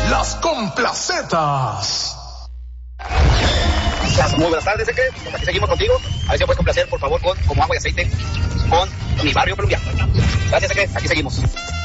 Las Complacetas. Muy buenas tardes, Secret. Pues aquí seguimos contigo. A ver si me puedes complacer, por favor, con Como Agua y Aceite, con Mi Barrio Colombiano. Gracias, Secret. Aquí seguimos.